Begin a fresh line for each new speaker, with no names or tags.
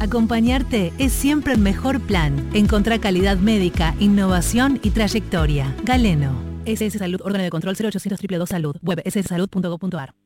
Acompañarte es siempre el mejor plan. Encontrá calidad médica, innovación y trayectoria. Galeno. SS Salud, órgano de control 0800 222 Salud. Web sssalud.gov.ar.